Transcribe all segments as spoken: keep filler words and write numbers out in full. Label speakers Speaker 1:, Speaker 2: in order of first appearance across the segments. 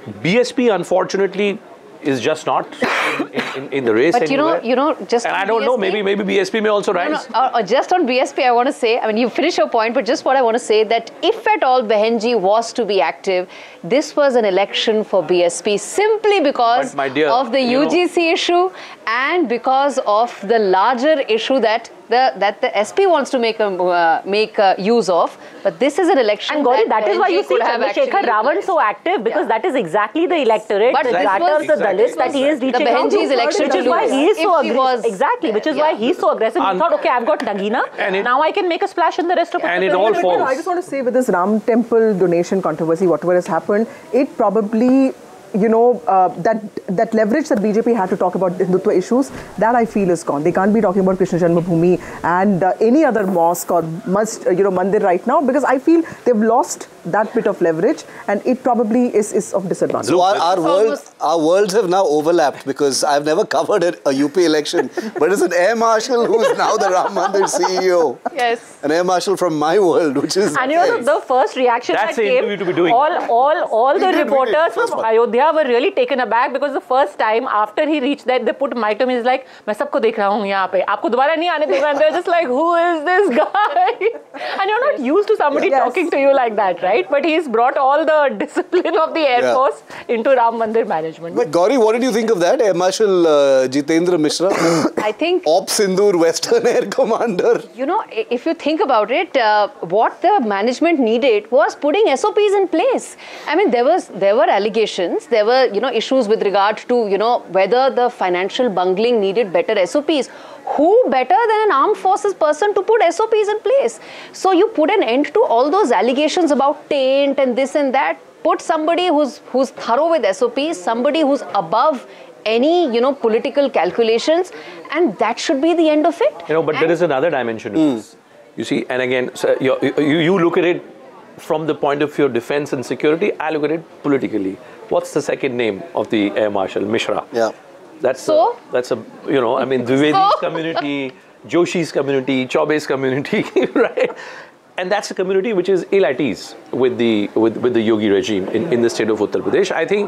Speaker 1: B S P, unfortunately, is just not in, in, in the race
Speaker 2: but
Speaker 1: anywhere.
Speaker 2: you know, you know, just
Speaker 1: and I don't
Speaker 2: B S P,
Speaker 1: know, maybe maybe B S P may also rise.
Speaker 2: No, no, or, or just on B S P, I want to say, I mean, you finish your point, but just what I want to say that if at all Behenji was to be active, this was an election for B S P simply because
Speaker 1: dear,
Speaker 2: of the U G C know, issue and because of the larger issue that the that the S P wants to make a, uh, make uh, use of. But this is an election.
Speaker 3: And Gauri, that, that is why you see
Speaker 2: Chandrasekhar
Speaker 3: Ravan so active, because yeah. that is exactly the electorate,
Speaker 2: but
Speaker 3: the
Speaker 2: exactly.
Speaker 3: the Dalits that he is reaching out to,
Speaker 2: election
Speaker 3: which is why he is so aggressive. Exactly, which is
Speaker 2: yeah.
Speaker 3: why he's so aggressive. He thought, okay, I've got Nagina, it, now I can make a splash in the rest of
Speaker 1: and it all falls.
Speaker 4: I just want to say with this Ram Temple donation controversy, whatever has happened, it probably, you know, uh, that that leverage that B J P had to talk about Hindutva issues, that I feel is gone. They can't be talking about Krishna Janmabhoomi and uh, any other mosque or must, uh, you know, mandir right now, because I feel they've lost that bit of leverage and it probably is, is of disadvantage.
Speaker 5: So our, our, world, our worlds have now overlapped, because I've never covered a, a U P election, but it's an Air Marshal who's now the Ram Mandir C E O.
Speaker 2: Yes.
Speaker 5: An Air Marshal from my world, which is...
Speaker 3: And you know, the, the first reaction
Speaker 1: That's
Speaker 3: that came,
Speaker 1: to be doing.
Speaker 3: all, all, all the
Speaker 5: did,
Speaker 3: reporters from Ayodhya were really taken aback, because the first time after he reached there, they put mic to me, he's like, मैं सबको देख रहा हूँ यहाँ पे, आपको दोबारा नहीं आने दूँगा. And they're just like, who is this guy? And you're not used to somebody yes. talking to you like that, right? But he's brought all the discipline of the Air yeah. Force into Ram Mandir management.
Speaker 5: But Gauri, what did you think of that? Air Marshal uh, Jitendra Mishra?
Speaker 2: I think...
Speaker 5: Op Sindoor Western Air Commander.
Speaker 2: You know, if you think about it, uh, what the management needed was putting S O Ps in place. I mean, there was there were allegations, there were, you know, issues with regard to, you know, whether the financial bungling needed better S O Ps. Who better than an armed forces person to put S O Ps in place? So you put an end to all those allegations about taint and this and that. Put somebody who's who's thorough with S O Ps, somebody who's above any, you know, political calculations, and that should be the end of it.
Speaker 1: You know, but and there is another dimension to mm. this. You see, and again, so you, you, you look at it from the point of view of defense and security, I look at it politically. What's the second name of the Air Marshal? Mishra.
Speaker 5: Yeah.
Speaker 1: That's
Speaker 2: so?
Speaker 1: A, that's a, you know, I mean, Dwivedi's so? community, Joshi's community, Chaube's community, right? And that's a community which is ill at ease with the, with, with the Yogi regime in, in the state of Uttar Pradesh. I think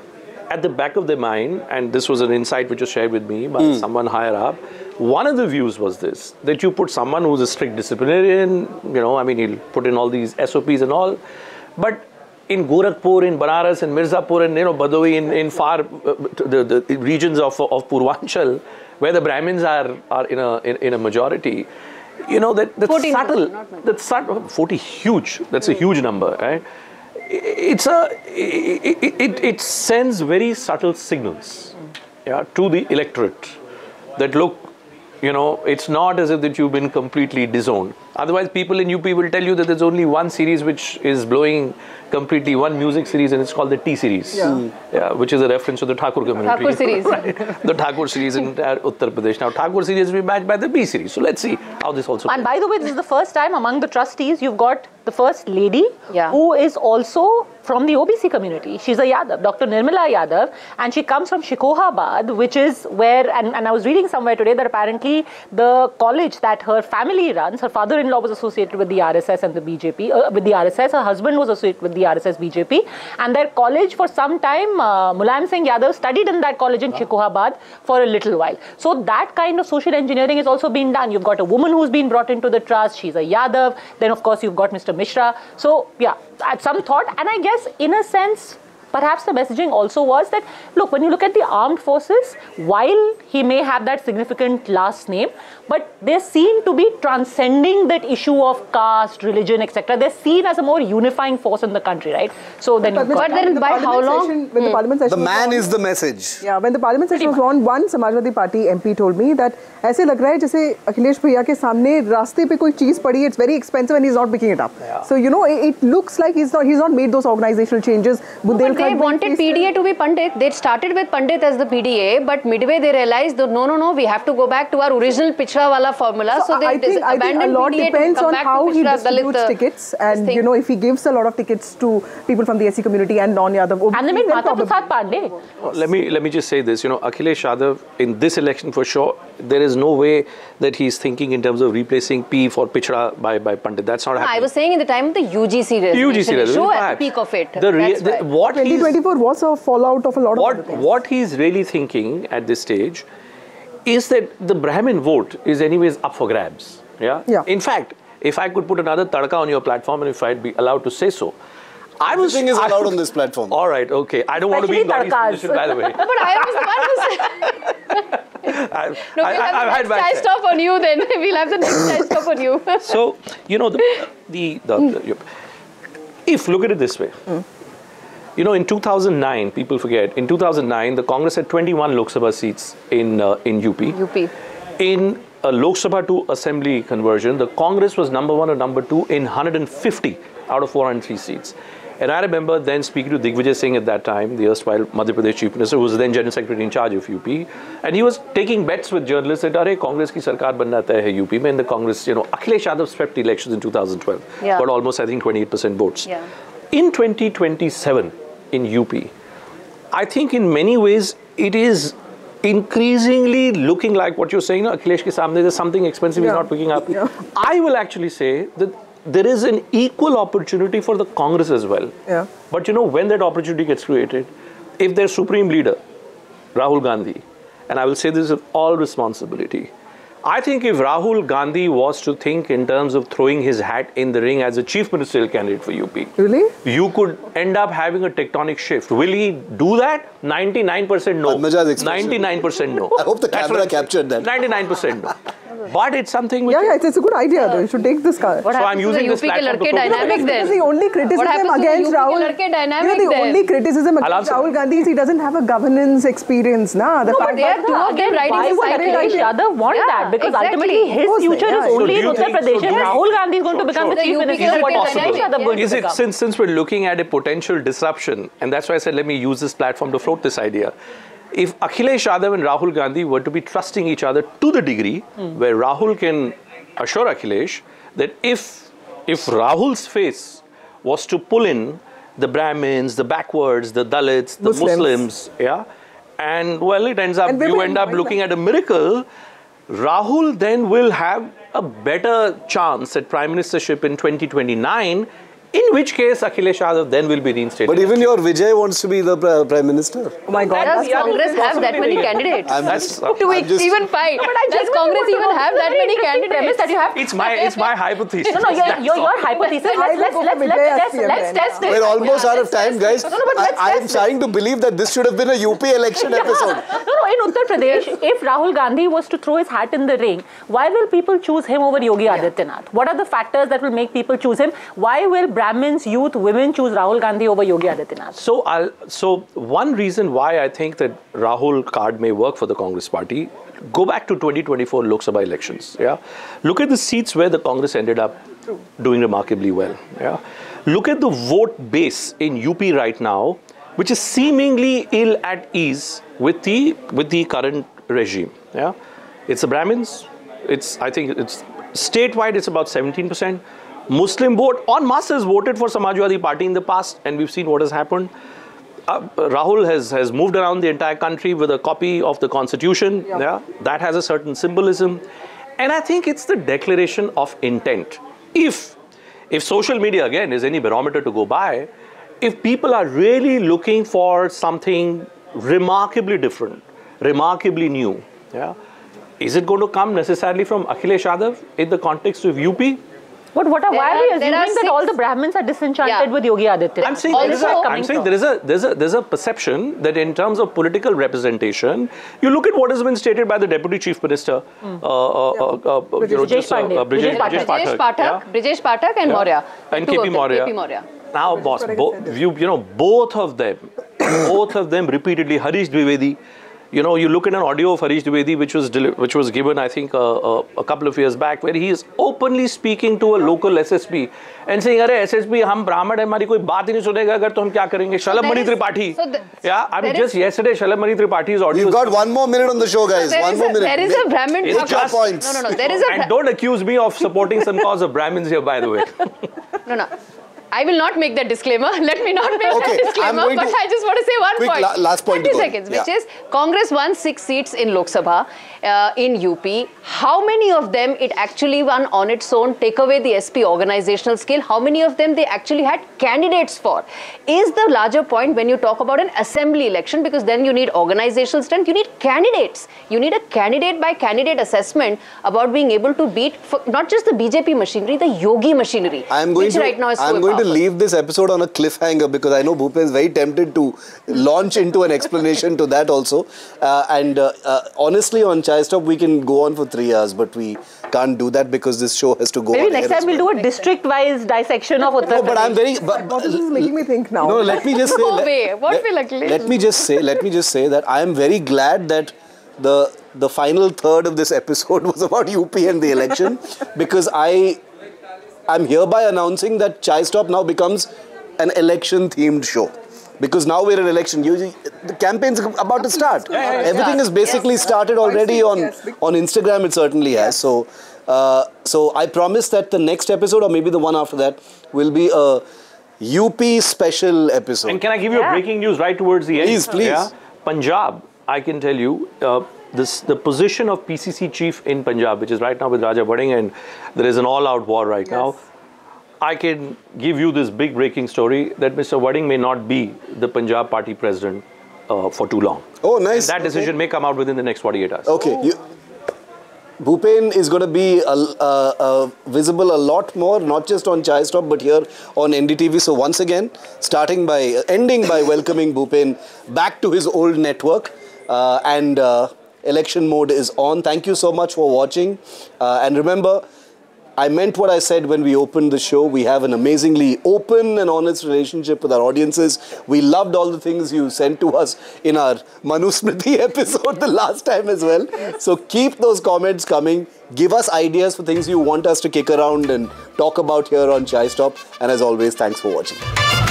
Speaker 1: at the back of their mind, and this was an insight which was shared with me by mm. someone higher up, one of the views was this, that you put someone who's a strict disciplinarian, you know, I mean, he'll put in all these S O Ps and all, but in Gorakhpur, in Banaras, in Mirzapur, and, you know, Badawi, in, in far, uh, the, the regions of, of Purvanchal, where the Brahmins are, are in, a, in, in a majority, you know, that, that's subtle, that's subtle, forty, huge, that's a huge number, right? It's a, it, it, it, it sends very subtle signals yeah, to the electorate that look, you know, it's not as if that you've been completely disowned. Otherwise, people in U P will tell you that there's only one series which is blowing completely, one music series, and it's called the T series, yeah, yeah which is a reference to the Thakur community.
Speaker 2: Thakur series.
Speaker 1: Right? The Thakur series in uh, Uttar Pradesh. Now, Thakur series will be matched by the B series. So let's see how this also
Speaker 3: And
Speaker 1: goes.
Speaker 3: by the way, this is the first time among the trustees you've got the first lady
Speaker 2: yeah.
Speaker 3: who is also from the O B C community. She's a Yadav, Doctor Nirmala Yadav, and she comes from Shikohabad, which is where, and, and I was reading somewhere today that apparently the college that her family runs, her father-in-law was associated with the R S S and the B J P, uh, with the R S S, her husband was associated with the R S S B J P, and their college for some time, uh, Mulayam Singh Yadav studied in that college in Shikohabad for a little while. So that kind of social engineering is also being done. You've got a woman who's been brought into the trust, she's a Yadav, then of course you've got Mister Mishra. So yeah, at some thought, and I guess in a sense, perhaps the messaging also was that, look, when you look at the armed forces, while he may have that significant last name, but they seem to be transcending that issue of caste, religion, et cetera. They're seen as a more unifying force in the country, right? So then,
Speaker 2: but, but then by how long?
Speaker 4: Session, when
Speaker 2: hmm.
Speaker 4: the parliament session
Speaker 5: the man
Speaker 4: on,
Speaker 5: is the message.
Speaker 4: Yeah, when the parliament session was on, one Samajwadi Party M P told me that ऐसे लग रहा है जैसे अखिलेश भैया के सामने रास्ते पे कोई चीज पड़ी, it's very expensive and he's not picking it up. Yeah. So you know, it, it looks like he's not he's not made those organizational changes.
Speaker 2: No, but they wanted P D A to be Pandit. They started with Pandit as the P D A, but midway they realized that no, no, no, we have to go back to our original Pichra wala formula. So, so they
Speaker 4: I think, I think a lot depends on how he distributes Dalit, tickets, and you know, if he gives a lot of tickets to people from the S C community and non-Yadav.
Speaker 3: And they made Mata Prasad Pandey.
Speaker 1: Well, let me let me just say this. You know, Akhilesh Yadav in this election for sure, there is no way that he's thinking in terms of replacing P for Pichra by by Pandit. That's not happening.
Speaker 2: I was saying in the time of the U G C resolution,
Speaker 1: U G C resolution,
Speaker 2: show at the peak of it.
Speaker 1: The, the what he
Speaker 4: twenty twenty-four was a fallout of a lot of other
Speaker 1: what
Speaker 4: things.
Speaker 1: what he's really thinking at this stage is that the Brahmin vote is anyways up for grabs. Yeah.
Speaker 4: Yeah.
Speaker 1: In fact, if I could put another tadka on your platform, and if I'd be allowed to say so, I was.
Speaker 5: Everything is
Speaker 1: I-
Speaker 5: allowed on this platform.
Speaker 1: All right. Okay. I don't want to be in
Speaker 3: Especially
Speaker 1: Gauri's
Speaker 3: tadkas.
Speaker 1: position, by the way.
Speaker 2: But I was the one who said.
Speaker 1: I,
Speaker 2: No,
Speaker 1: I,
Speaker 2: we'll
Speaker 1: I, I've
Speaker 2: have
Speaker 1: had
Speaker 2: the
Speaker 1: my
Speaker 2: next tie
Speaker 1: share.
Speaker 2: stop on you then. We'll have the next tie stop on you.
Speaker 1: So, you know, the, the, the, the if, look at it this way.
Speaker 4: Mm.
Speaker 1: You know, in two thousand nine, people forget, in two thousand nine, the Congress had twenty-one Lok Sabha seats in, uh, in U P.
Speaker 2: U P.
Speaker 1: In a Lok Sabha to Assembly conversion, the Congress was number one or number two in one hundred fifty out of four hundred three seats. And I remember then speaking to Digvijay Singh at that time, the erstwhile Madhya Pradesh Chief Minister, who was then General Secretary in charge of U P. And he was taking bets with journalists that, "Arey, Congress ki sarkar banna tay hai U P mein." And the Congress, you know, Akhilesh Yadav swept elections in two thousand twelve.
Speaker 2: Yeah.
Speaker 1: Got almost, I think, twenty-eight percent votes.
Speaker 2: Yeah.
Speaker 1: In twenty twenty-seven, in U P, I think in many ways it is increasingly looking like what you're saying, no, Akhilesh ke samne there's something expensive
Speaker 4: Yeah.
Speaker 1: he's not picking up.
Speaker 4: Yeah.
Speaker 1: I will actually say that there is an equal opportunity for the Congress as well.
Speaker 4: Yeah.
Speaker 1: But you know, when that opportunity gets created, if their supreme leader, Rahul Gandhi, and I will say this with all responsibility, I think if Rahul Gandhi was to think in terms of throwing his hat in the ring as a chief ministerial candidate for U P,
Speaker 4: Really?
Speaker 1: you could end up having a tectonic shift. Will he do that? ninety-nine percent no.
Speaker 5: Padmaja's expression.
Speaker 1: ninety-nine percent no.
Speaker 5: I hope the
Speaker 1: That's
Speaker 5: camera
Speaker 1: what I'm-
Speaker 5: captured that.
Speaker 1: ninety-nine percent no. But it's something which...
Speaker 4: Yeah, yeah, it's, it's a good idea though. You should take this car.
Speaker 2: What
Speaker 1: So I'm
Speaker 2: happens to the
Speaker 1: using this
Speaker 2: U P ke
Speaker 1: platform to
Speaker 2: ladke
Speaker 1: promote-
Speaker 2: dynamic then?
Speaker 4: Because the only criticism
Speaker 2: What happens to the
Speaker 4: against
Speaker 2: U P ke
Speaker 4: Rahul,
Speaker 2: ladke
Speaker 4: you know,
Speaker 2: dynamic
Speaker 4: the
Speaker 2: then?
Speaker 4: only criticism
Speaker 1: I'll
Speaker 4: against
Speaker 1: answer.
Speaker 4: Rahul Gandhi is he doesn't have a governance experience, na. The
Speaker 2: No,
Speaker 4: fact
Speaker 2: but they are
Speaker 4: that-
Speaker 2: two of them riding
Speaker 3: Why
Speaker 2: his
Speaker 3: would
Speaker 2: cycle.
Speaker 3: Akhilesh Yadav want
Speaker 2: Yeah,
Speaker 3: that? Because
Speaker 2: exactly.
Speaker 3: ultimately his
Speaker 4: Of course,
Speaker 3: future
Speaker 4: yeah.
Speaker 3: is
Speaker 4: So
Speaker 3: only
Speaker 1: do
Speaker 3: in
Speaker 1: you
Speaker 3: Uttar
Speaker 1: think- so
Speaker 3: Pradesh.
Speaker 1: do
Speaker 3: If
Speaker 1: you-
Speaker 3: Rahul Gandhi is going to
Speaker 1: Sure,
Speaker 3: become
Speaker 1: sure.
Speaker 3: the chief
Speaker 2: The U P
Speaker 3: minister,
Speaker 2: ke
Speaker 3: what is
Speaker 2: ladke
Speaker 3: Akhilesh
Speaker 2: dynamic,
Speaker 3: Yadav going to
Speaker 1: Is it,
Speaker 3: become?
Speaker 1: since, since we're looking at a potential disruption, and that's why I said let me use this platform to float this idea. If Akhilesh Yadav and Rahul Gandhi were to be trusting each other to the degree where Rahul can assure Akhilesh that if, if Rahul's face was to pull in the Brahmins, the backwards, the Dalits, the
Speaker 4: Muslims.
Speaker 1: Muslims, yeah, and well, it ends up,
Speaker 4: And
Speaker 1: you
Speaker 4: women,
Speaker 1: end up
Speaker 4: why
Speaker 1: looking
Speaker 4: not?
Speaker 1: at a miracle. Rahul then will have a better chance at prime ministership in twenty twenty-nine, in which case Akhilesh Yadav then will be reinstated.
Speaker 5: But even your Vijay wants to be the pri- Prime Minister.
Speaker 4: Oh my God.
Speaker 2: Does
Speaker 4: that's
Speaker 1: yeah,
Speaker 2: Congress
Speaker 1: that's
Speaker 2: have that many
Speaker 1: possibility.
Speaker 2: candidates?
Speaker 5: I'm
Speaker 1: That's-
Speaker 5: just,
Speaker 2: To
Speaker 5: I'm
Speaker 2: it,
Speaker 5: just-
Speaker 2: even five.
Speaker 3: But I
Speaker 2: Does
Speaker 3: genuinely
Speaker 2: Congress
Speaker 3: want to
Speaker 2: even
Speaker 3: know,
Speaker 2: have
Speaker 3: this is
Speaker 2: that
Speaker 3: a very
Speaker 2: many
Speaker 3: interesting premise
Speaker 2: candidates?
Speaker 3: that you have.
Speaker 1: It's my it's my hypothesis.
Speaker 3: No, no, your,
Speaker 1: That's
Speaker 3: your,
Speaker 1: all.
Speaker 3: your hypothesis.
Speaker 4: I
Speaker 3: Let's,
Speaker 4: will
Speaker 3: let's,
Speaker 4: go
Speaker 3: let's,
Speaker 4: for
Speaker 3: let's,
Speaker 4: Vijay
Speaker 3: let's,
Speaker 4: as
Speaker 3: let's
Speaker 4: C M
Speaker 3: test
Speaker 4: then.
Speaker 3: it.
Speaker 5: We're almost
Speaker 2: Yeah,
Speaker 5: out of
Speaker 2: let's
Speaker 5: time, guys.
Speaker 3: No, no, but let's
Speaker 5: I, I am
Speaker 3: test
Speaker 5: trying to believe that this should have been a U P election episode.
Speaker 3: No, no, in Uttar Pradesh, if Rahul Gandhi was to throw his hat in the ring, why will people choose him over Yogi Adityanath? What are the factors that will make people choose him? Why will Brahmins, youth, women choose Rahul Gandhi over Yogi Adityanath?
Speaker 1: So, I'll, so one reason why I think that Rahul card may work for the Congress party, go back to twenty twenty-four Lok Sabha elections. Yeah, look at the seats where the Congress ended up doing remarkably well. Yeah, look at the vote base in U P right now, which is seemingly ill at ease with the with the current regime. Yeah, it's the Brahmins. It's I think it's statewide. It's about seventeen percent. Muslim vote en masse has voted for Samajwadi Party in the past, and we've seen what has happened. Uh, Rahul has, has moved around the entire country with a copy of the constitution.
Speaker 4: Yeah.
Speaker 1: Yeah, that has a certain symbolism, and I think it's the declaration of intent. If if social media again is any barometer to go by, if people are really looking for something remarkably different, remarkably new, yeah, is it going to come necessarily from Akhilesh Yadav in the context of U P?
Speaker 3: What, what are,
Speaker 2: There
Speaker 3: why are
Speaker 2: are-
Speaker 3: we
Speaker 2: there
Speaker 3: assuming
Speaker 2: are
Speaker 3: that all
Speaker 2: six-
Speaker 3: the Brahmins are disenchanted
Speaker 2: Yeah.
Speaker 3: with Yogi Adityanath?
Speaker 1: I'm saying, there is a,
Speaker 2: Also-
Speaker 1: I'm saying there is a there's a there's a perception that in terms of political representation, you look at what has been stated by the Deputy Chief Minister, uh, uh, uh, uh, you know,
Speaker 3: Brijesh
Speaker 1: just, uh,
Speaker 3: Pandey.
Speaker 1: uh, Brijesh,
Speaker 3: Brijesh
Speaker 1: Brijesh
Speaker 2: Brijesh
Speaker 1: Pathak,
Speaker 2: Pathak,
Speaker 1: yeah.
Speaker 2: Brijesh Pathak and
Speaker 1: Yeah.
Speaker 2: Maurya.
Speaker 1: And
Speaker 2: Two
Speaker 1: K P
Speaker 2: of them,
Speaker 1: Maurya.
Speaker 2: K P Maurya.
Speaker 1: Now, boss,
Speaker 4: Pathak
Speaker 1: bo-
Speaker 4: said it.
Speaker 1: you, you know, both of them, both of them repeatedly, Harish Dwivedi, you know, you look at an audio of Harish Dwivedi, which was deli- which was given, I think, uh, uh, a couple of years back, where he is openly speaking to a local S S P and saying, "Arey S S P, हम ब्राह्मण हैं, हमारी कोई बात ही नहीं सुनेगा अगर तो हम क्या करेंगे?" Shalabh
Speaker 2: there
Speaker 1: Mani
Speaker 2: is-
Speaker 1: Tripathi.
Speaker 2: so the-
Speaker 1: Yeah, I mean,
Speaker 2: there
Speaker 1: just
Speaker 2: is-
Speaker 1: yesterday, Shalabh Mani Tripathi's audio.
Speaker 5: We've got one more minute on the show, guys.
Speaker 2: There
Speaker 5: one
Speaker 2: is
Speaker 5: more
Speaker 2: a,
Speaker 5: minute.
Speaker 2: there is a Brahmin.
Speaker 5: Make your
Speaker 1: just-
Speaker 5: points.
Speaker 2: No, no, no. There is a.
Speaker 1: And don't accuse me of supporting some cause of Brahmins here, by the way.
Speaker 2: No, no. I will not make that disclaimer. Let me not make
Speaker 5: Okay,
Speaker 2: that disclaimer. But I just want to say one
Speaker 5: quick
Speaker 2: point.
Speaker 5: La last point.
Speaker 2: thirty seconds,
Speaker 5: yeah.
Speaker 2: which is Congress won six seats in Lok Sabha uh, in U P. How many of them it actually won on its own? Take away the S P organizational skill. How many of them they actually had candidates for? Is the larger point when you talk about an assembly election, because then you need organizational strength, you need candidates. You need a candidate by candidate assessment about being able to beat not just the B J P machinery, the Yogi machinery,
Speaker 5: I'm going
Speaker 2: which
Speaker 5: to,
Speaker 2: right now is so
Speaker 5: I'm going
Speaker 2: powerful.
Speaker 5: to leave this episode on a cliffhanger because I know Bhupen is very tempted to launch into an explanation to that also. Uh, and uh, uh, honestly, on Chai Stop, we can go on for three hours, but we can't do that because this show has to go
Speaker 3: Maybe
Speaker 5: on
Speaker 3: next
Speaker 5: air as
Speaker 3: time we'll
Speaker 5: well.
Speaker 3: do a district-wise dissection of Uttar
Speaker 5: No, but I'm
Speaker 3: Pradesh.
Speaker 5: very... But,
Speaker 4: What is this making me think now?
Speaker 5: No, let me just say...
Speaker 2: No
Speaker 5: let,
Speaker 2: way. What
Speaker 5: let,
Speaker 2: will actually-
Speaker 5: let me just say, let me just say that I am very glad that the the final third of this episode was about U P and the election because I am hereby announcing that Chai Stop now becomes an election-themed show. Because now we're in election, usually the campaign's about to start.
Speaker 1: Yeah, yeah, yeah.
Speaker 5: Everything is basically
Speaker 2: Yes.
Speaker 5: started already on,
Speaker 4: Yes, big-
Speaker 5: on Instagram, it certainly has. So, uh, so I promise that the next episode, or maybe the one after that, will be a U P special episode.
Speaker 1: And can I give you
Speaker 3: Yeah.
Speaker 1: a breaking news right towards the end?
Speaker 5: Please, please.
Speaker 1: Yeah? Punjab, I can tell you, uh, this the position of P C C chief in Punjab, which is right now with Raja Vading, and there is an all-out war right now. I can give you this big breaking story that Mister Vading may not be the Punjab party president uh, for too long.
Speaker 5: Oh, nice.
Speaker 1: And that decision
Speaker 5: Okay.
Speaker 1: may come out within the next forty-eight hours.
Speaker 5: Okay. You, Bhupen is going to be uh, uh, visible a lot more, not just on Chai Stop, but here on N D T V. So once again, starting by, uh, ending by welcoming Bhupen back to his old network. Uh, and uh, election mode is on. Thank you so much for watching. Uh, and remember, I meant what I said when we opened the show. We have an amazingly open and honest relationship with our audiences. We loved all the things you sent to us in our Manusmriti episode the last time as well. So keep those comments coming. Give us ideas for things you want us to kick around and talk about here on Chai Stop. And as always, thanks for watching.